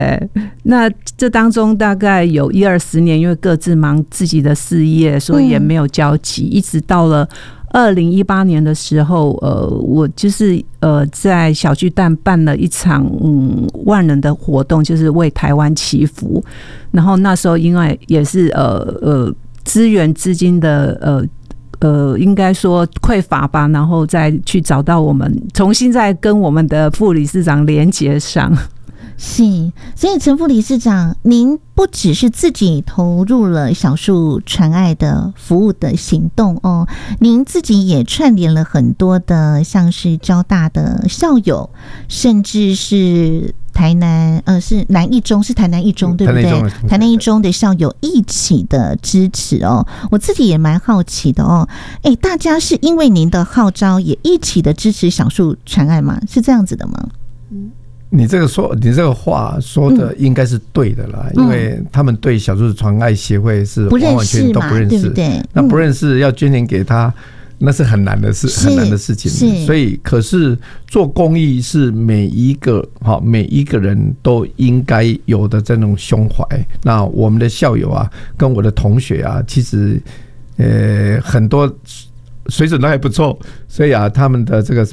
那这当中大概有10-20年，因为各自忙自己的事业，所以也没有交集，一直到了2018年的时候，我就是在小巨蛋办了一场万人的活动，就是为台湾祈福。然后那时候因为也是资源资金的应该说匮乏吧，然后再去找到我们，重新再跟我们的副理事长连结上。 是，所以陈副理事长，您不只是自己投入了小树传爱的服务的行动哦，您自己也串联了很多的，像是交大的校友，甚至是台南是南一中，是台南一中对不对？台南一中的校友一起的支持哦，我自己也蛮好奇的哦。大家是因为您的号召也一起的支持小树传爱吗？是这样子的吗？ 你这个话说的应该是对的啦，因为他们对小树传爱协会是完完全全都不认识，对不对？那不认识要捐钱给他，那是很难的事，很难的事情。所以，可是做公益是每一个人都应该有的这种胸怀。那我们的校友啊，跟我的同学啊，其实很多水准都还不错，所以啊，他们的这个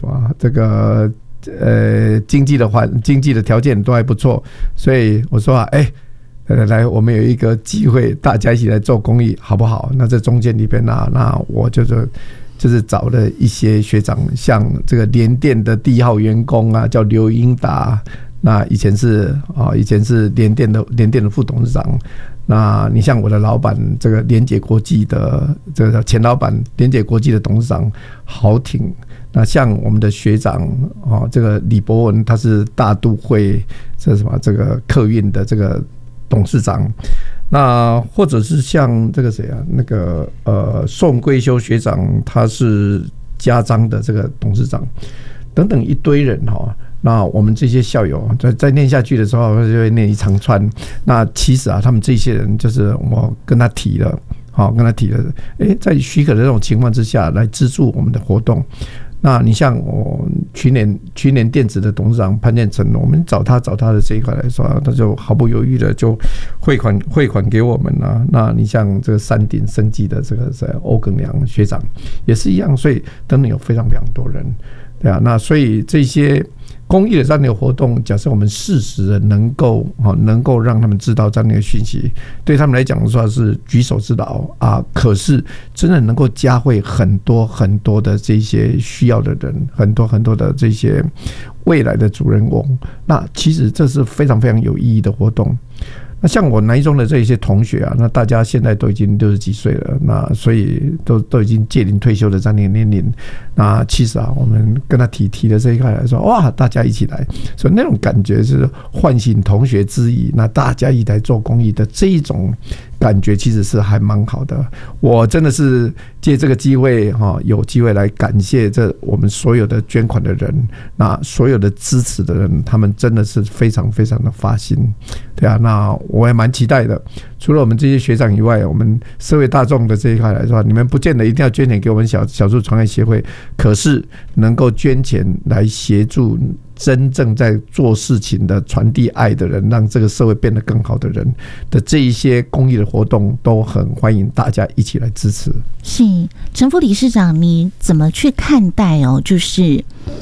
经济的条件都还不错，所以我说来，我们有一个机会，大家一起来做公益，好不好？那这中间里边那我就是找了一些学长，像这个联电的第1号员工啊，叫刘英达，那以前是联电的副董事长。那你像我的老板，这个联结国际的这个前老板，联结国际的董事长豪挺。那像我们的学长这个李博文，他是大都会这个客运的这个董事长。那或者是像这个谁啊，那个宋贵修学长，他是家章的这个董事长，等等一堆人那我们这些校友在念下去的时候，就会念一长串。那其实他们这些人就是我跟他提了，在许可的这种情况之下来资助我们的活动。那你像我去年电子的董事长潘建成，我们找他的这一块来说，他就毫不犹豫的就汇款给我们了。那你像这个山顶生技的这个欧耿良学长也是一样，所以等等有非常非常多人，对啊。那所以这些公益的这样的一个活动，假设我们适时的能够让他们知道这样的一个讯息，对他们来讲说是举手之劳啊。可是真的能够嘉惠很多很多的这些需要的人，很多很多的这些未来的主人翁。那其实这是非常非常有意义的活动。那像我南一中的这些同学啊，那大家现在都已经60几岁了，那所以都已经届龄退休的这样的年龄。那其实我们跟他提的这一块来说，哇，大家一起来，所以那种感觉是唤醒同学之意，那大家一起来做公益的这一种感觉，其实是还蛮好的。我真的是借这个机会有机会来感谢我们所有的捐款的人，那所有的支持的人，他们真的是非常非常的发心，对啊。那我也蛮期待的，除了我们这些学长以外，我们社会大众的这一块来说，你们不见得一定要捐钱给我们小树传爱协会，可是能够捐钱来协助真正在做事情的传递爱的人，让这个社会变得更好的人的这一些公益的活动，都很欢迎大家一起来支持。 是陈副理事长，你怎么去看待就是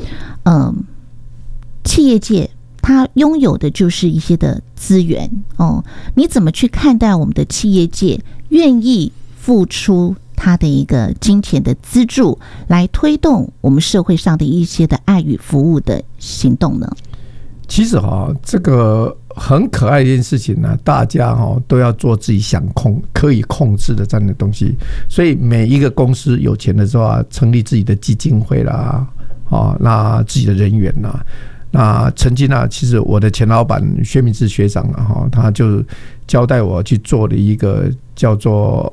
企业界他拥有的就是一些的资源你怎么去看待我们的企业界愿意付出他的一个金钱的资助，来推动我们社会上的一些的爱与服务的行动呢？ 其实这个很可爱的一件事情呢，大家都要做自己可以控制的这样的东西。所以每一个公司有钱的时候成立自己的基金会啦，那自己的人员啦。那曾经其实我的前老板薛明志学长他就交代我去做了一个叫做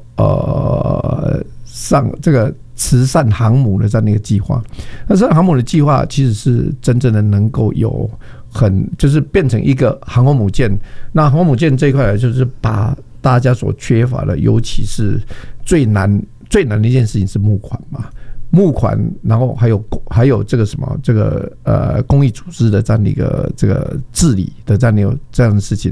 上这个慈善航母的这样的一个计划。那慈善航母的计划其实是真正的能够有就是变成一个航空母舰。那航空母舰这一块就是把大家所缺乏的，尤其是最难的一件事情是募款嘛。 募款，然后还有这个什么这个公益组织的这样的一个这个治理的这样的事情。